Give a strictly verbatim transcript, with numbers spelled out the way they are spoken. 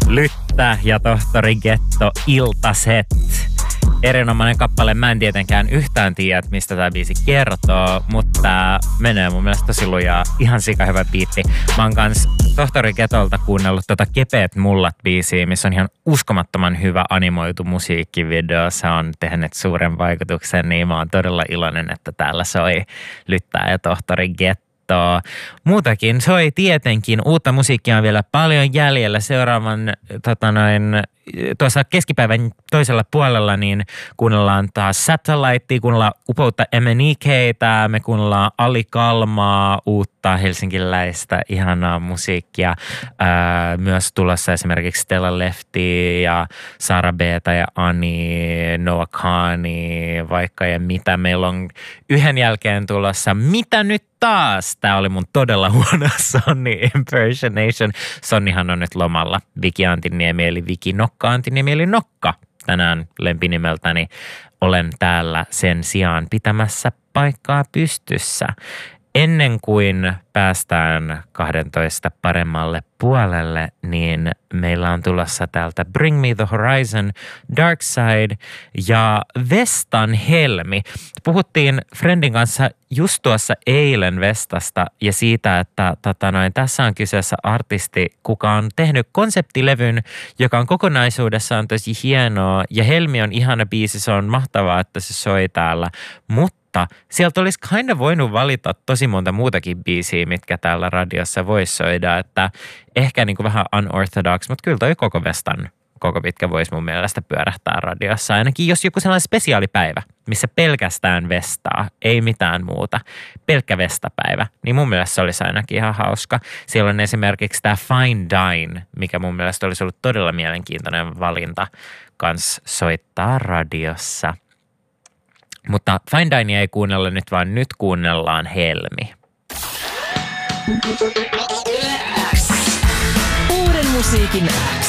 Lyttä ja Tohtori Getto Iltaset. Erinomainen kappale. Mä en tietenkään yhtään tiedä, mistä tää biisi kertoo, mutta tää menee mun mielestä tosi lujaa. Ihan sika hyvä biitti. Mä oon kans Tohtori Getolta kuunnellut tota Kepeät mullat -biisiä, missä on ihan uskomattoman hyvä animoitu musiikkivideo. Se on tehnyt suuren vaikutuksen, niin mä oon todella iloinen, että täällä soi Lyttää ja Tohtori Getto. Muutakin soi tietenkin. Uutta musiikkia on vielä paljon jäljellä. Seuraavan tota noin, tuossa keskipäivän toisella puolella niin kuunnellaan taas Satellite, kuunnellaan upeutta M N E K:tä, me kuunnellaan Ali Kalmaa, uutta helsinkiläistä ihanaa musiikkia. Ää, myös tulossa esimerkiksi Stella Lefty ja Sara Beta ja Ani, Noah Kaani, vaikka ja mitä. Meillä on yhden jälkeen tulossa Mitä nyt taas? Tää oli mun todella huono Sonni impersonation. Sonnihan on nyt lomalla. Viki Antiniemi eli Viki Nokka Antiniemi eli Nokka. Tänään lempinimeltäni olen täällä sen sijaan pitämässä paikkaa pystyssä. Ennen kuin päästään kahdentoista paremmalle puolelle, niin meillä on tulossa täältä Bring Me the Horizon, Dark Side ja Vestan Helmi. Puhuttiin Friendin kanssa just tuossa eilen Vestasta ja siitä, että tota noin, tässä on kyseessä artisti, kuka on tehnyt konseptilevyn, joka on kokonaisuudessaan tosi hienoa ja Helmi on ihana biisi, se on mahtavaa, että se soi täällä, mutta sieltä olisi kind of voinut valita tosi monta muutakin biisiä, mitkä täällä radiossa voisi soida, että ehkä niin kuin vähän unorthodox, mutta kyllä toi koko Vestan koko pitkä voisi mun mielestä pyörähtää radiossa. Ainakin jos joku sellainen spesiaalipäivä, missä pelkästään Vestaa, ei mitään muuta, pelkkä Vestapäivä, niin mun mielestä se olisi ainakin ihan hauska. Siellä on esimerkiksi tämä Fine Dine, mikä mun mielestä olisi ollut todella mielenkiintoinen valinta kans soittaa radiossa. Mutta Fine Dinea ei kuunnella nyt, vaan nyt kuunnellaan Helmi. Uuden musiikin